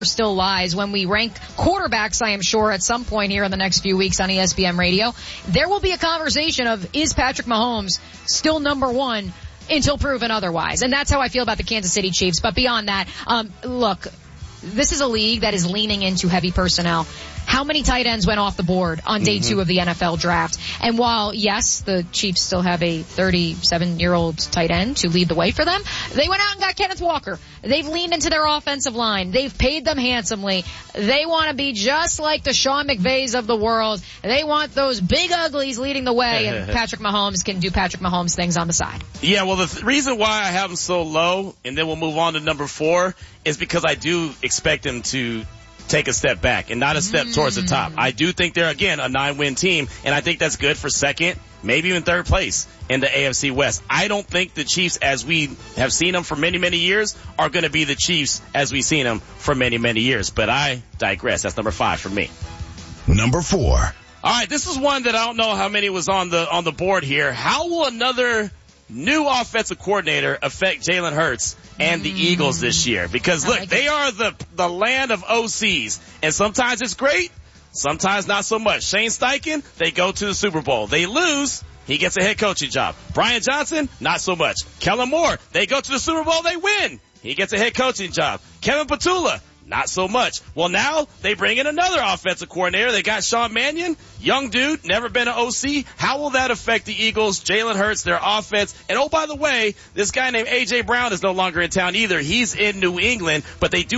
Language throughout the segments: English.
still lies when we rank quarterbacks, I am sure, at some point here in the next few weeks on ESPN Radio. There will be a conversation of, is Patrick Mahomes still number one until proven otherwise? And that's how I feel about the Kansas City Chiefs. But beyond that, look, this is a league that is leaning into heavy personnel. How many tight ends went off the board on day 2 of the NFL draft? And while, yes, the Chiefs still have a 37-year-old tight end to lead the way for them, they went out and got Kenneth Walker. They've leaned into their offensive line. They've paid them handsomely. They want to be just like the Sean McVays of the world. They want those big uglies leading the way, and Patrick Mahomes can do Patrick Mahomes things on the side. Yeah, well, the reason why I have him so low, and then we'll move on to number 4, is because I do expect him to take a step back and not a step towards the top. I do think they're, again, a 9-win team, and I think that's good for second, maybe even third place in the AFC West. I don't think the Chiefs, as we have seen them for many, many years, are going to be the Chiefs as we've seen them for many, many years. But I digress. That's number 5 for me. Number 4. All right, this is one that I don't know how many was on the board here. How will another new offensive coordinator affect Jalen Hurts and the Eagles this year? Because look, they are the land of OCs, and sometimes it's great, sometimes not so much. Shane Steichen, they go to the Super Bowl. They lose, he gets a head coaching job. Brian Johnson, not so much. Kellen Moore, they go to the Super Bowl, they win. He gets a head coaching job. Kevin Petula, not so much. Well, now they bring in another offensive coordinator. They got Sean Mannion, young dude, never been an OC. How will that affect the Eagles, Jalen Hurts, their offense? And oh, by the way, this guy named A.J. Brown is no longer in town either. He's in New England, but they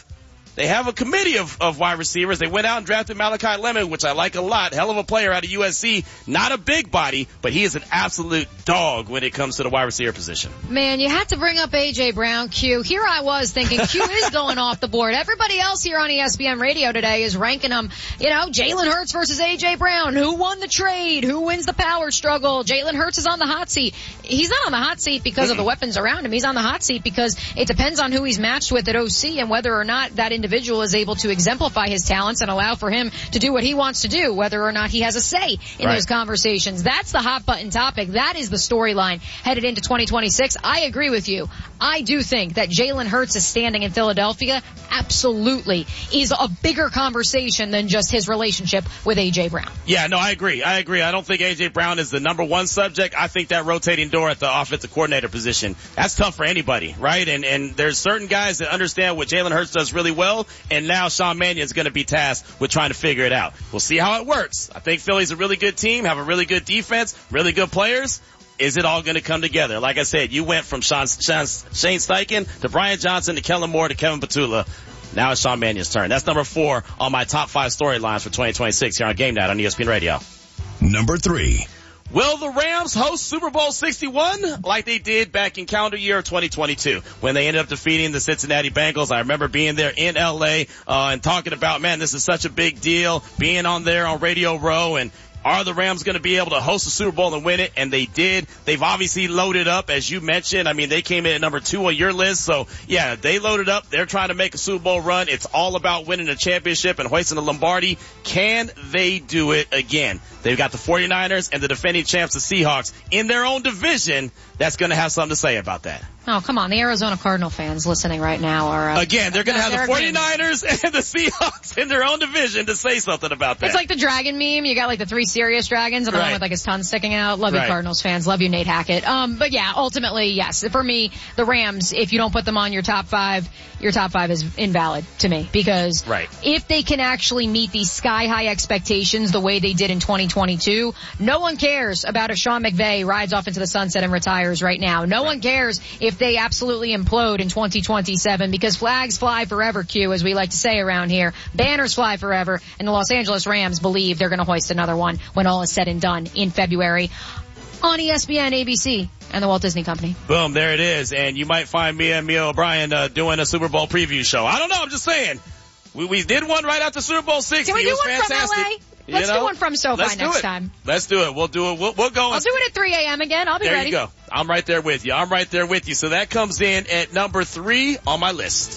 have a committee of wide receivers. They went out and drafted Malachi Lemon, which I like a lot. Hell of a player out of USC. Not a big body, but he is an absolute dog when it comes to the wide receiver position. Man, you had to bring up A.J. Brown, Q. Here I was thinking Q is going off the board. Everybody else here on ESPN Radio today is ranking them, Jalen Hurts versus A.J. Brown. Who won the trade? Who wins the power struggle? Jalen Hurts is on the hot seat. He's not on the hot seat because of the weapons around him. He's on the hot seat because it depends on who he's matched with at OC and whether or not that individual is able to exemplify his talents and allow for him to do what he wants to do, whether or not he has a say in those conversations. That's the hot button topic. That is the storyline headed into 2026. I agree with you. I do think that Jalen Hurts' standing in Philadelphia absolutely is a bigger conversation than just his relationship with A.J. Brown. Yeah, no, I agree. I don't think A.J. Brown is the number one subject. I think that rotating door at the offensive coordinator position, that's tough for anybody, right? And there's certain guys that understand what Jalen Hurts does really well, and now Sean Mannion is going to be tasked with trying to figure it out. We'll see how it works. I think Philly's a really good team, have a really good defense, really good players. Is it all going to come together? Like I said, you went from Shane Steichen to Brian Johnson to Kellen Moore to Kevin Petula. Now it's Sean Mannion's turn. That's number 4 on my top 5 storylines for 2026 here on Game Night on ESPN Radio. Number 3. Will the Rams host Super Bowl 61 like they did back in calendar year 2022 when they ended up defeating the Cincinnati Bengals? I remember being there in LA and talking about, man, this is such a big deal, being on there on Radio Row, and are the Rams going to be able to host the Super Bowl and win it? And they did. They've obviously loaded up, as you mentioned. I mean, they came in at number 2 on your list. So, yeah, they loaded up. They're trying to make a Super Bowl run. It's all about winning a championship and hoisting the Lombardi. Can they do it again? They've got the 49ers and the defending champs, the Seahawks, in their own division. That's going to have something to say about that. Oh, come on. The Arizona Cardinal fans listening right now are... Again, they're going to have the 49ers and the Seahawks in their own division to say something about that. It's like the dragon meme. You got like the 3 serious dragons and the one with like his tongue sticking out. Love you, Cardinals fans. Love you, Nate Hackett. But yeah, ultimately, yes. For me, the Rams, if you don't put them on your top 5, your top 5 is invalid to me. Because if they can actually meet these sky-high expectations the way they did in 2022, no one cares about if Sean McVay rides off into the sunset and retires right now. No one cares if they absolutely implode in 2027 because flags fly forever, Q, as we like to say around here. Banners fly forever, and the Los Angeles Rams believe they're going to hoist another one when all is said and done in February on ESPN, ABC, and the Walt Disney Company. Boom, there it is. And you might find me and Mia O'Brien doing a Super Bowl preview show. I don't know, I'm just saying. We did one right after Super Bowl 60. Can we do one fantastic. From LA? Let's do one from SoFi next time. Let's do it. We'll do it. We'll go. I'll do it at 3 a.m. again. I'll be ready. There you go. I'm right there with you. So that comes in at number 3 on my list.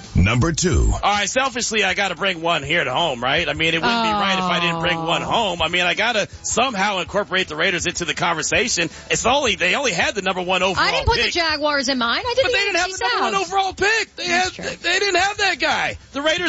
Number 2. All right, selfishly, I got to bring one here to home, right? I mean, it wouldn't be right if I didn't bring one home. I mean, I got to somehow incorporate the Raiders into the conversation. They only had the number 1 overall pick. I didn't put the Jaguars in mine. I did But the they didn't have the number 1 overall pick. They didn't have that guy. The Raiders